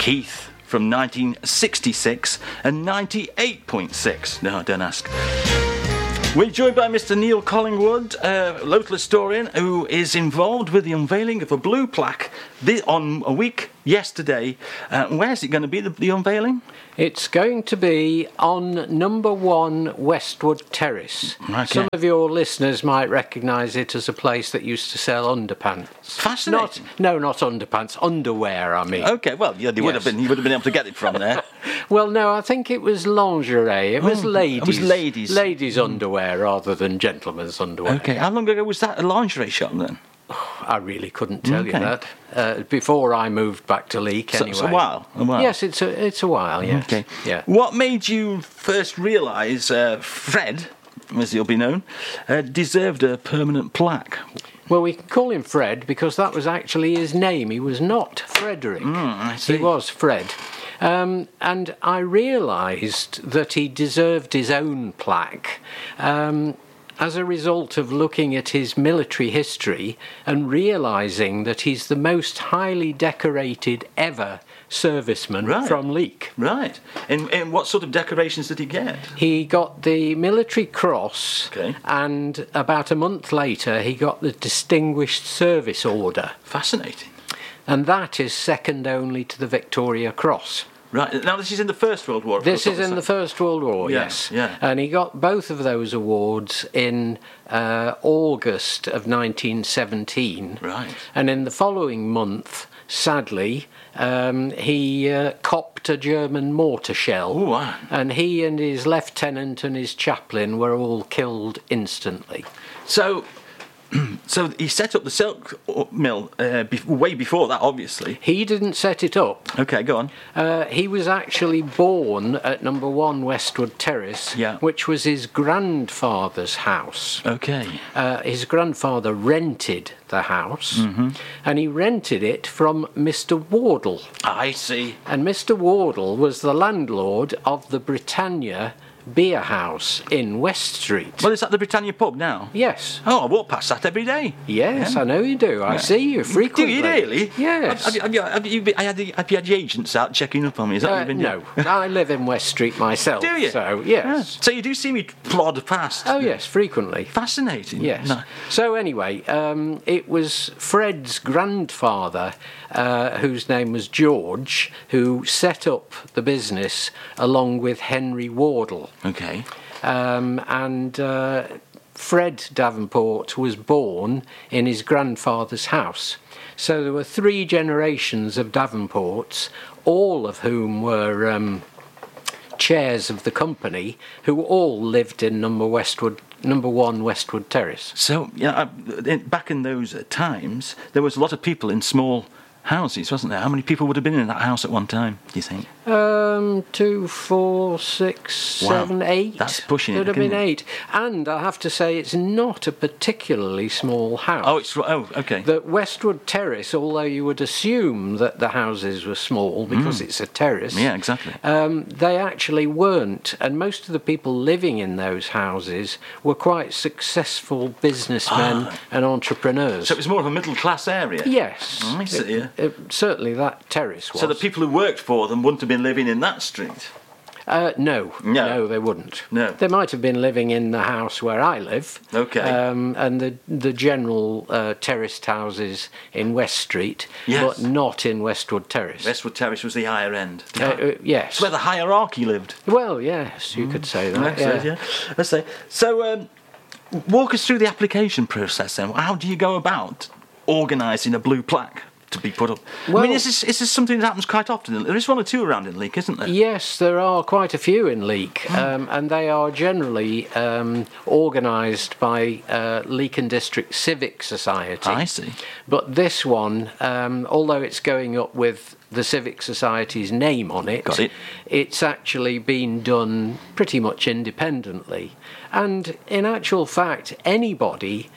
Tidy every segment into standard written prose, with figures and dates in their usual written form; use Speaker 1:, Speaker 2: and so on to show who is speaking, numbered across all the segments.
Speaker 1: Keith from 1966 and 98.6. No, don't ask. We're joined by Mr. Neil Collingwood, local historian, who is involved with the unveiling of a blue plaque on a week yesterday. Where's it going to be, the unveiling?
Speaker 2: It's going to be on number 1 Westwood Terrace.
Speaker 1: Okay.
Speaker 2: Some of your listeners might recognise it as a place that used to sell underpants.
Speaker 1: Fascinating.
Speaker 2: No, not underpants, underwear, I mean.
Speaker 1: Okay, well, yeah, you would have been able to get it from there.
Speaker 2: Well, no, I think it was lingerie. It was ladies.
Speaker 1: It was ladies.
Speaker 2: Ladies' underwear rather than gentlemen's underwear.
Speaker 1: Okay, how long ago was that a lingerie shop then?
Speaker 2: I really couldn't tell you that. Before I moved back to Leek, anyway.
Speaker 1: So it's a while.
Speaker 2: Yes, it's a while. Yes.
Speaker 1: Okay.
Speaker 2: Yeah.
Speaker 1: What made you first realise Fred, as he'll be known, deserved a permanent plaque?
Speaker 2: Well, we can call him Fred because that was actually his name. He was not Frederick.
Speaker 1: I see.
Speaker 2: He was Fred. And I realised that he deserved his own plaque. As a result of looking at his military history and realising that he's the most highly decorated ever serviceman from Leek.
Speaker 1: Right. And what sort of decorations did he get?
Speaker 2: He got the Military Cross,
Speaker 1: Okay.
Speaker 2: and about a month later he got the Distinguished Service Order.
Speaker 1: Fascinating.
Speaker 2: And that is second only to the Victoria Cross.
Speaker 1: Right. Now, this is in the First World War.
Speaker 2: This is in the First World War, yes.
Speaker 1: Yeah.
Speaker 2: And he got both of those awards in August of 1917.
Speaker 1: Right.
Speaker 2: And in the following month, sadly, he copped a German mortar shell.
Speaker 1: Oh, wow.
Speaker 2: And he and his lieutenant and his chaplain were all killed instantly.
Speaker 1: So he set up the silk mill way before that, obviously.
Speaker 2: He didn't set it up.
Speaker 1: Okay, go on.
Speaker 2: He was actually born at number 1 Westwood Terrace, which was his grandfather's house.
Speaker 1: Okay.
Speaker 2: His grandfather rented the house, and he rented it from Mr. Wardle.
Speaker 1: I see.
Speaker 2: And Mr. Wardle was the landlord of the Britannia Beer House in West Street.
Speaker 1: Well, is that the Britannia pub now?
Speaker 2: Yes.
Speaker 1: Oh, I walk past that every day.
Speaker 2: Yes, I know you do. I see you frequently.
Speaker 1: Do you really?
Speaker 2: Yes.
Speaker 1: Have you had the agents out checking up on me? Is that what you've been
Speaker 2: no,
Speaker 1: doing?
Speaker 2: I live in West Street myself.
Speaker 1: Do you?
Speaker 2: So, yes.
Speaker 1: So you do see me plod past?
Speaker 2: Oh, yes, frequently.
Speaker 1: Fascinating.
Speaker 2: Yes.
Speaker 1: No.
Speaker 2: So anyway, it was Fred's grandfather, whose name was George, who set up the business along with Henry Wardle.
Speaker 1: Okay.
Speaker 2: And Fred Davenport was born in his grandfather's house. So there were 3 generations of Davenports, all of whom were chairs of the company, who all lived in number 1 Westwood Terrace.
Speaker 1: So, back in those times, there was a lot of people in small houses, wasn't there? How many people would have been in that house at one time, do you think?
Speaker 2: 2, 4, 6, 7, 8.
Speaker 1: That's pushing it.
Speaker 2: Could have been 8. And I have to say, it's not a particularly small house.
Speaker 1: Okay.
Speaker 2: The Westwood Terrace, although you would assume that the houses were small because it's a terrace.
Speaker 1: Yeah, exactly.
Speaker 2: They actually weren't. And most of the people living in those houses were quite successful businessmen and entrepreneurs.
Speaker 1: So it was more of a middle-class area?
Speaker 2: Yes.
Speaker 1: I see, yeah.
Speaker 2: Certainly that terrace was.
Speaker 1: So the people who worked for them wouldn't have been living in that street?
Speaker 2: No, they wouldn't.
Speaker 1: No.
Speaker 2: They might have been living in the house where I live.
Speaker 1: Okay.
Speaker 2: And the general terraced houses in West Street, but not in Westwood Terrace.
Speaker 1: Westwood Terrace was the higher end.
Speaker 2: Yes.
Speaker 1: It's where the hierarchy lived.
Speaker 2: Well, yes, you could say that.
Speaker 1: Let's say. So, walk us through the application process then. How do you go about organising a blue plaque to be put up?
Speaker 2: Well,
Speaker 1: I mean, is this something that happens quite often? There is 1 or 2 around in Leek, isn't there?
Speaker 2: Yes, there are quite a few in Leek, and they are generally organised by Leek and District Civic Society.
Speaker 1: I see.
Speaker 2: But this one, although it's going up with the Civic Society's name on it, it's actually been done pretty much independently. And in actual fact, anybody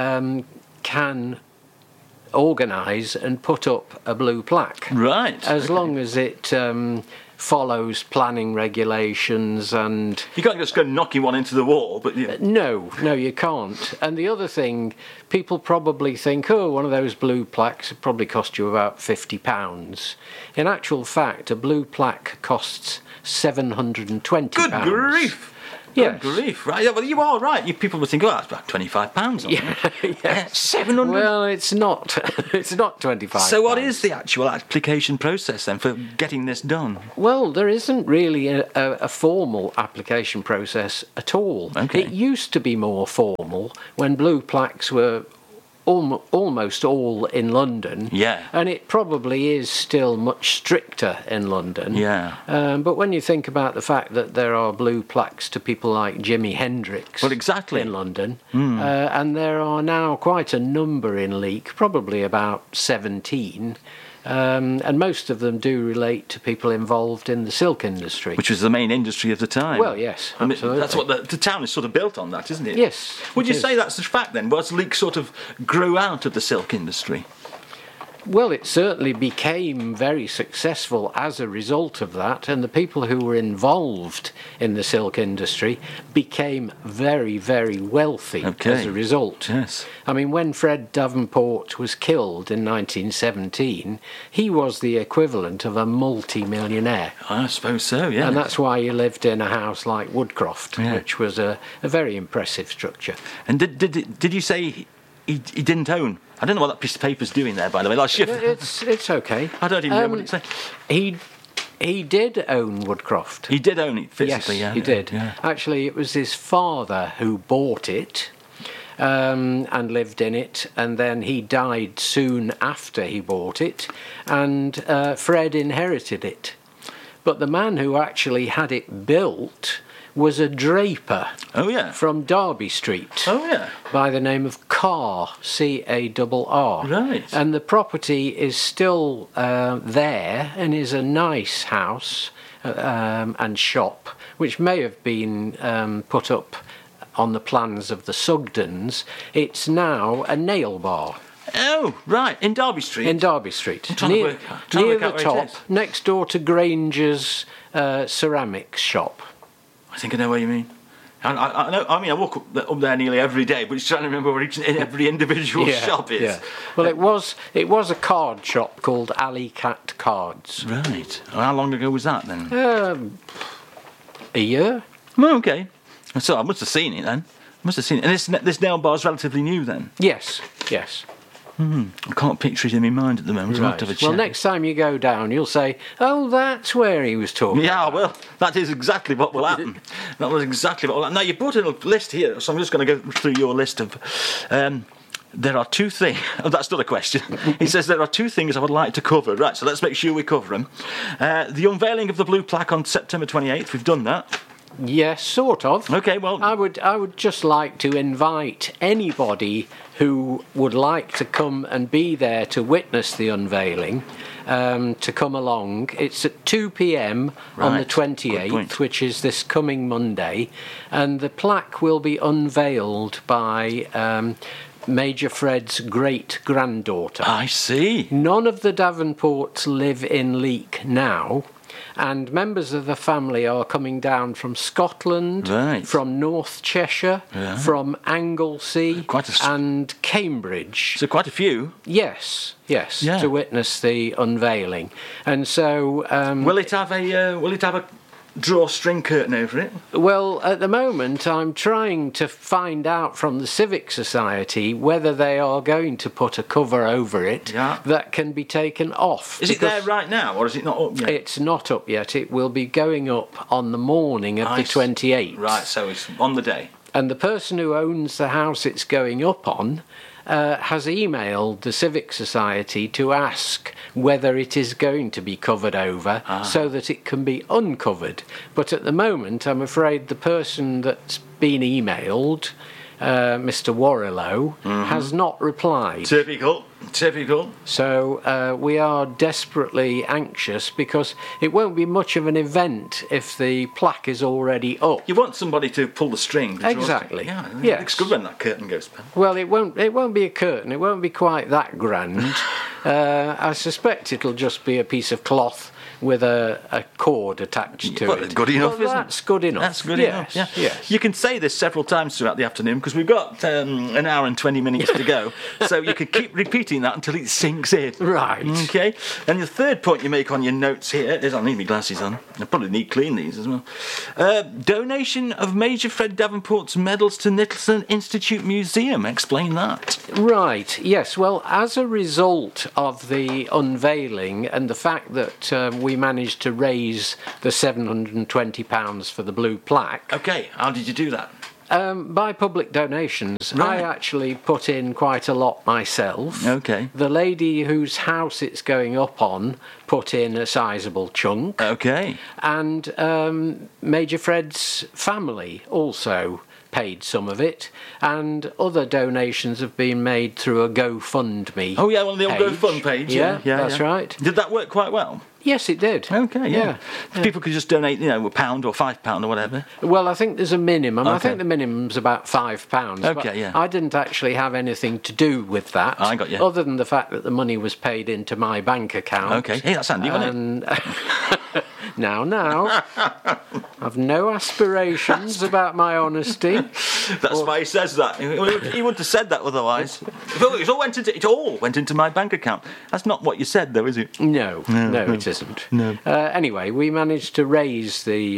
Speaker 2: can organise and put up a blue plaque.
Speaker 1: Right.
Speaker 2: As long as it follows planning regulations and...
Speaker 1: You can't just go knocking one into the wall, but...
Speaker 2: No, you can't. And the other thing, people probably think, oh, one of those blue plaques would probably cost you about £50. In actual fact, a blue plaque costs £720.
Speaker 1: Good grief!
Speaker 2: Yes.
Speaker 1: Good grief! Right? Yeah, well, you are right. People would think, oh, that's about £25.
Speaker 2: Yeah,
Speaker 1: 700.
Speaker 2: Well, it's not. It's not £25.
Speaker 1: So, what is the actual application process then for getting this done?
Speaker 2: Well, there isn't really a formal application process at all.
Speaker 1: Okay.
Speaker 2: It used to be more formal when blue plaques were almost all in London.
Speaker 1: Yeah.
Speaker 2: And it probably is still much stricter in London.
Speaker 1: Yeah.
Speaker 2: But when you think about the fact that there are blue plaques to people like Jimi Hendrix in London, and there are now quite a number in Leek, probably about 17, and most of them do relate to people involved in the silk industry.
Speaker 1: Which was the main industry of the time.
Speaker 2: Well, yes, absolutely.
Speaker 1: That's what the town is sort of built on, that, isn't it?
Speaker 2: Yes.
Speaker 1: Would you say that's the fact then? Was Leek sort of grew out of the silk industry?
Speaker 2: Well, it certainly became very successful as a result of that, and the people who were involved in the silk industry became very, very wealthy as a result.
Speaker 1: Yes.
Speaker 2: I mean, when Fred Davenport was killed in 1917, he was the equivalent of a multi-millionaire.
Speaker 1: I suppose so, yeah.
Speaker 2: And that's why he lived in a house like Woodcroft, which was a very impressive structure.
Speaker 1: And did you say he didn't own? I don't know what that piece of paper's doing there, by the way.
Speaker 2: It's okay.
Speaker 1: I don't even know what it's saying.
Speaker 2: He did own Woodcroft.
Speaker 1: He did own it physically,
Speaker 2: yes, he did.
Speaker 1: Yeah.
Speaker 2: Actually, it was his father who bought it and lived in it, and then he died soon after he bought it, and Fred inherited it. But the man who actually had it built was a draper from Derby Street by the name of Carr, C-A-R-R.
Speaker 1: Right.
Speaker 2: And the property is still there and is a nice house and shop, which may have been put up on the plans of the Sugdens. It's now a nail bar.
Speaker 1: Oh, right, in Derby Street?
Speaker 2: In Derby Street.
Speaker 1: Near
Speaker 2: the top, next door to Granger's ceramics shop.
Speaker 1: I think I know what you mean. I know. I mean, I walk up there nearly every day, but it's trying to remember where every individual shop is.
Speaker 2: Yeah. Well, it was a card shop called Alley Cat Cards.
Speaker 1: Right. How long ago was that then?
Speaker 2: A year.
Speaker 1: Oh, okay. So I must have seen it then. And this nail bar's relatively new then.
Speaker 2: Yes.
Speaker 1: I can't picture it in my mind at the moment.
Speaker 2: Right. Well, next time you go down, you'll say, "Oh, that's where he was talking."
Speaker 1: Yeah,
Speaker 2: about.
Speaker 1: well, that is exactly what will happen. That was exactly what will happen. Now, you put in a list here, so I'm just going to go through your list of... there are two things... Oh, that's not a question. He says there are two things I would like to cover. Right, so let's make sure we cover them. The unveiling of the blue plaque on September 28th, we've done that.
Speaker 2: Yes, sort of.
Speaker 1: Okay, well...
Speaker 2: I would just like to invite anybody who would like to come and be there to witness the unveiling to come along. It's at 2 p.m. on the 28th, which is this coming Monday, and the plaque will be unveiled by... Major Fred's great-granddaughter.
Speaker 1: I see.
Speaker 2: None of the Davenports live in Leek now, and members of the family are coming down from Scotland, from North Cheshire, from Anglesey, and Cambridge.
Speaker 1: So quite a few.
Speaker 2: Yes, to witness the unveiling. And so...
Speaker 1: Will it have a drawstring curtain over it?
Speaker 2: Well, at the moment, I'm trying to find out from the Civic Society whether they are going to put a cover over it that can be taken off.
Speaker 1: Is it there right now, or is it not up yet?
Speaker 2: It's not up yet. It will be going up on the morning of the 28th.
Speaker 1: Right, so it's on the day.
Speaker 2: And the person who owns the house it's going up on has emailed the Civic Society to ask whether it is going to be covered over so that it can be uncovered. But at the moment, I'm afraid the person that's been emailed, Mr. Warrilow, has not replied.
Speaker 1: Typical.
Speaker 2: So we are desperately anxious because it won't be much of an event if the plaque is already up.
Speaker 1: You want somebody to pull the string.
Speaker 2: Exactly.
Speaker 1: Yeah, it looks good when that curtain goes down.
Speaker 2: Well, it won't be a curtain. It won't be quite that grand. I suspect it'll just be a piece of cloth with a cord attached to
Speaker 1: Well,
Speaker 2: it.
Speaker 1: good enough, isn't it?
Speaker 2: That's good enough.
Speaker 1: That's good
Speaker 2: yes,
Speaker 1: enough, yeah.
Speaker 2: Yes.
Speaker 1: You can say this several times throughout the afternoon because we've got an hour and 20 minutes to go. So you can keep repeating that until it sinks in.
Speaker 2: Right.
Speaker 1: Okay. And the third point you make on your notes here is, I need my glasses on. I probably need to clean these as well. Donation of Major Fred Davenport's medals to Nicholson Institute Museum. Explain that.
Speaker 2: Right, yes. Well, as a result of the unveiling and the fact that we managed to raise the £720 for the blue plaque,
Speaker 1: Okay. How did you do that?
Speaker 2: by public donations,
Speaker 1: Right.
Speaker 2: I actually put in quite a lot myself.
Speaker 1: Okay.
Speaker 2: The lady whose house it's going up on put in a sizable chunk.
Speaker 1: Okay.
Speaker 2: And Major Fred's family also paid some of it, and other donations have been made through a GoFundMe.
Speaker 1: Oh, yeah, well, the old
Speaker 2: page.
Speaker 1: GoFund page.
Speaker 2: Yeah, that's right.
Speaker 1: Did that work quite well?
Speaker 2: Yes, it did.
Speaker 1: Okay, yeah. People could just donate, £1 or £5 or whatever.
Speaker 2: Well, I think there's a minimum. I
Speaker 1: Okay.
Speaker 2: think the minimum's about £5.
Speaker 1: Okay,
Speaker 2: but
Speaker 1: yeah.
Speaker 2: I didn't actually have anything to do with that.
Speaker 1: I got you.
Speaker 2: Other than the fact that the money was paid into my bank account.
Speaker 1: Okay, hey, that's handy, wasn't it?
Speaker 2: And now, I've no aspirations about my honesty.
Speaker 1: That's why he says that. He wouldn't have said that otherwise. It all went into my bank account. That's not what you said, though, is it?
Speaker 2: No, it isn't.
Speaker 1: No.
Speaker 2: Anyway, we managed to raise the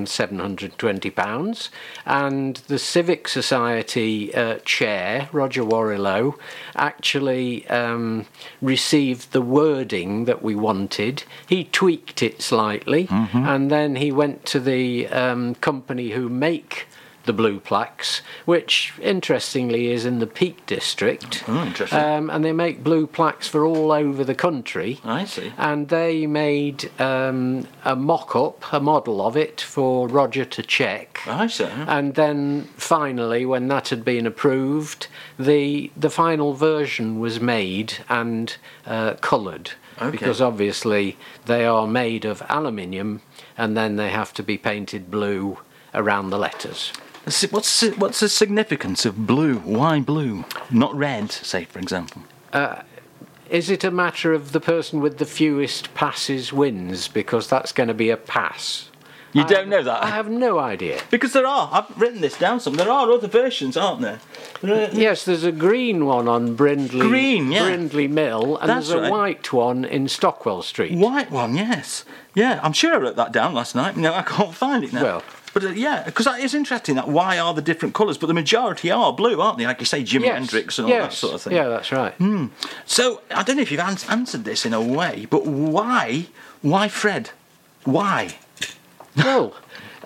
Speaker 2: £720, and the Civic Society chair, Roger Warrilow, actually received the wording that we wanted. He tweaked it slightly, and then he went to the company who make the blue plaques, which interestingly is in the Peak District.
Speaker 1: Oh, interesting.
Speaker 2: And they make blue plaques for all over the country.
Speaker 1: I see.
Speaker 2: And they made a mock-up, a model of it for Roger to check.
Speaker 1: I see.
Speaker 2: And then finally, when that had been approved, the final version was made and coloured.
Speaker 1: Okay.
Speaker 2: Because obviously they are made of aluminium, and then they have to be painted blue around the letters.
Speaker 1: What's the significance of blue? Why blue? Not red, say, for example.
Speaker 2: Is it a matter of the person with the fewest passes wins? Because that's going to be a pass.
Speaker 1: You don't know that?
Speaker 2: I have no idea.
Speaker 1: Because there are. I've written this down some. There are other versions, aren't there?
Speaker 2: Yes, there's a green one on Brindley, Brindley Mill, and
Speaker 1: That's
Speaker 2: there's a
Speaker 1: right.
Speaker 2: white one in Stockwell Street.
Speaker 1: White one, yes. Yeah, I'm sure I wrote that down last night. No, I can't find it now.
Speaker 2: Well.
Speaker 1: But yeah, because that is interesting. That why are the different colours? But the majority are blue, aren't they? Like you say, Jimi Hendrix and all that sort of thing.
Speaker 2: Yeah, that's right.
Speaker 1: So I don't know if you've answered this in a way, but why Fred? Why?
Speaker 2: Well,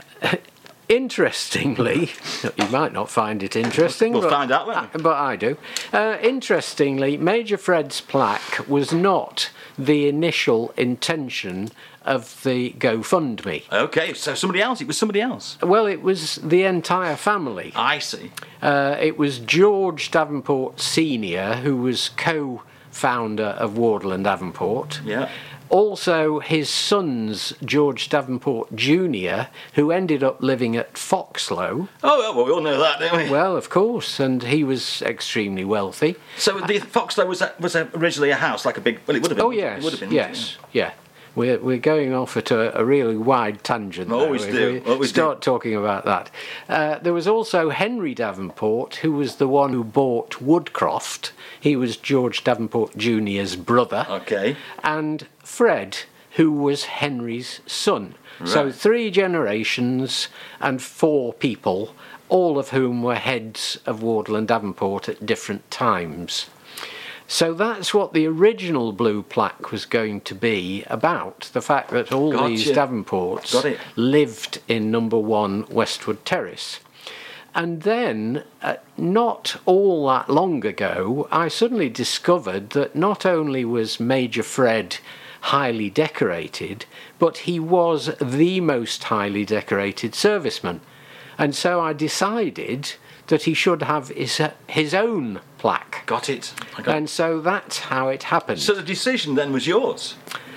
Speaker 2: interestingly, you might not find it interesting.
Speaker 1: We'll
Speaker 2: but,
Speaker 1: find out, won't we?
Speaker 2: But I do. Interestingly, Major Fred's plaque was not the initial intention of the GoFundMe.
Speaker 1: Okay, so it was somebody else.
Speaker 2: Well, it was the entire family.
Speaker 1: I see.
Speaker 2: It was George Davenport Sr., who was co-founder of Wardle and Davenport.
Speaker 1: Yeah.
Speaker 2: Also, his sons, George Davenport Jr., who ended up living at Foxlow.
Speaker 1: Oh, well, we all know that, don't we?
Speaker 2: Well, of course, and he was extremely wealthy.
Speaker 1: So the Foxlow was originally a house, like a big. Well, it would have been.
Speaker 2: Oh, yes,
Speaker 1: It would have been.
Speaker 2: yes, yeah. We're going off at a really wide tangent.
Speaker 1: Always
Speaker 2: though,
Speaker 1: do,
Speaker 2: if we
Speaker 1: always do.
Speaker 2: start talking about that. There was also Henry Davenport, who was the one who bought Woodcroft. He was George Davenport Jr.'s brother.
Speaker 1: Okay.
Speaker 2: And Fred, who was Henry's son. So
Speaker 1: Right.
Speaker 2: 3 generations and 4 people, all of whom were heads of Wardle and Davenport at different times. So that's what the original blue plaque was going to be about, the fact that all these
Speaker 1: Gotcha.
Speaker 2: Davenports
Speaker 1: Got it.
Speaker 2: lived in number 1 Westwood Terrace. And then, not all that long ago, I suddenly discovered that not only was Major Fred highly decorated, but he was the most highly decorated serviceman. And so I decided that he should have his own plaque.
Speaker 1: Got it. I got
Speaker 2: And so that's how it happened.
Speaker 1: So the decision then was yours.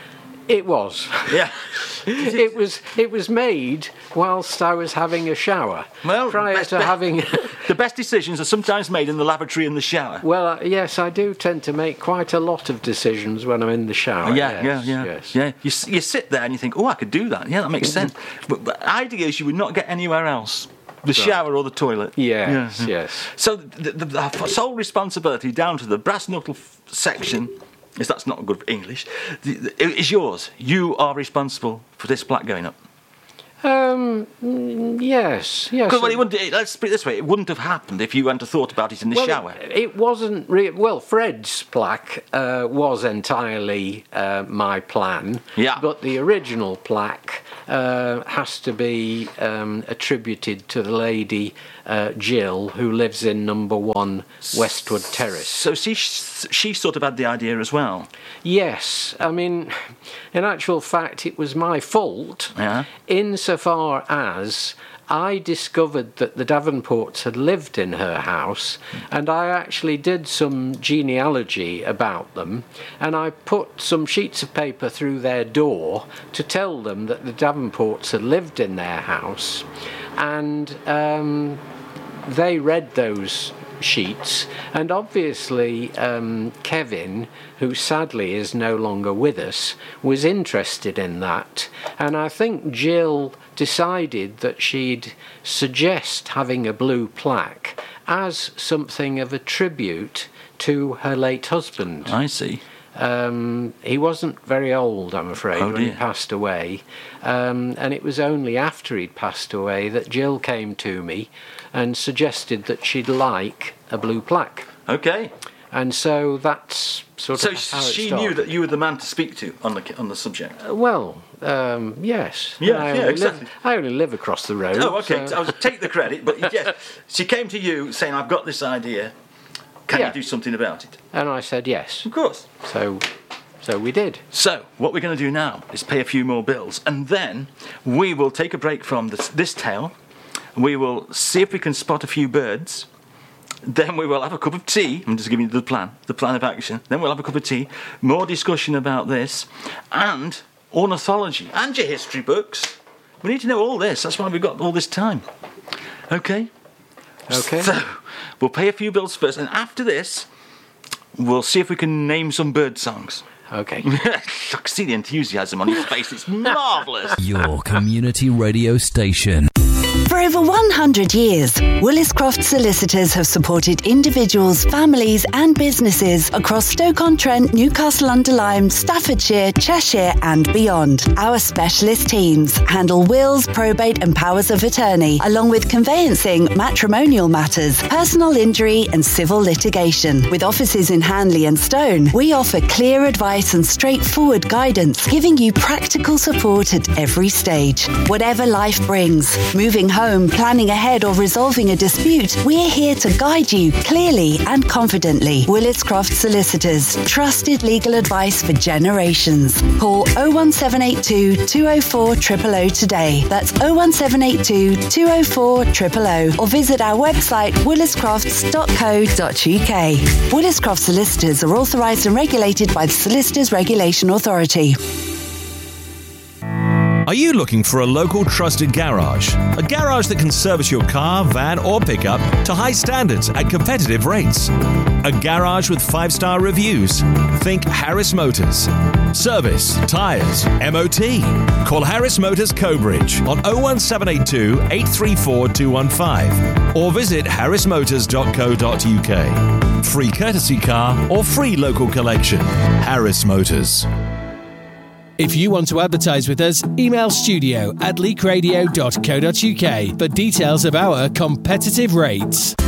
Speaker 2: It was.
Speaker 1: Yeah.
Speaker 2: It was made whilst I was having a shower.
Speaker 1: Well,
Speaker 2: prior to having.
Speaker 1: The best decisions are sometimes made in the lavatory in the shower.
Speaker 2: Well, yes, I do tend to make quite a lot of decisions when I'm in the shower. Yes.
Speaker 1: You sit there and you think, oh, I could do that. Yeah, that makes sense. But idea is you would not get anywhere else. The shower or the toilet.
Speaker 2: Yes.
Speaker 1: So the sole responsibility down to the brass knuckle section, if that's not good English, is yours. You are responsible for this plaque going up.
Speaker 2: Yes.
Speaker 1: Because let's put it this way: it wouldn't have happened if you hadn't thought about it in the shower.
Speaker 2: It wasn't. Fred's plaque was entirely my plan.
Speaker 1: Yeah.
Speaker 2: But the original plaque has to be attributed to the lady Jill, who lives in number 1 Westwood Terrace.
Speaker 1: So she sort of had the idea as well.
Speaker 2: Yes, I mean, in actual fact, it was my fault.
Speaker 1: Yeah.
Speaker 2: Insofar as I discovered that the Davenports had lived in her house, and I actually did some genealogy about them, and I put some sheets of paper through their door to tell them that the Davenports had lived in their house, and they read those sheets, and obviously Kevin, who sadly is no longer with us, was interested in that, and I think Jill decided that she'd suggest having a blue plaque as something of a tribute to her late husband.
Speaker 1: I see.
Speaker 2: He wasn't very old, I'm afraid, when he passed away, and it was only after he'd passed away that Jill came to me and suggested that she'd like a blue plaque.
Speaker 1: Okay.
Speaker 2: And so that's sort of how it started.
Speaker 1: So she knew that you were the man to speak to on the subject?
Speaker 2: Yes.
Speaker 1: Exactly.
Speaker 2: I only live across the road.
Speaker 1: Oh, okay. So I'll take the credit, but yes, she came to you saying, I've got this idea. Can you do something about it?
Speaker 2: And I said yes.
Speaker 1: Of course.
Speaker 2: So we did.
Speaker 1: So what we're going to do now is pay a few more bills, and then we will take a break from this tale. We will see if we can spot a few birds. Then we will have a cup of tea. I'm just giving you the plan of action. Then we'll have a cup of tea, more discussion about this, and ornithology, and your history books. We need to know all this. That's why we've got all this time. Okay?
Speaker 2: Okay.
Speaker 1: So we'll pay a few bills first, and after this, we'll see if we can name some bird songs.
Speaker 2: Okay.
Speaker 1: I can see the enthusiasm on his face. It's marvellous.
Speaker 3: Your community radio station.
Speaker 4: For over 100 years, Williscroft Solicitors have supported individuals, families and businesses across Stoke-on-Trent, Newcastle-under-Lyme, Staffordshire, Cheshire and beyond. Our specialist teams handle wills, probate and powers of attorney, along with conveyancing, matrimonial matters, personal injury and civil litigation. With offices in Hanley and Stone, we offer clear advice and straightforward guidance, giving you practical support at every stage. Whatever life brings, moving home, planning ahead or resolving a dispute, we're here to guide you clearly and confidently. Williscroft Solicitors, trusted legal advice for generations. Call 01782 204 000 today. That's 01782 204 000, or visit our website williscrofts.co.uk. Williscroft Solicitors are authorised and regulated by the Solicitors Regulation Authority.
Speaker 5: Are you looking for a local trusted garage? A garage that can service your car, van or pickup to high standards at competitive rates. A garage with 5-star reviews. Think Harris Motors. Service, tyres, MOT. Call Harris Motors Cobridge on 01782 834 215 or visit harrismotors.co.uk. Free courtesy car or free local collection. Harris Motors.
Speaker 6: If you want to advertise with us, email studio@leakradio.co.uk for details of our competitive rates.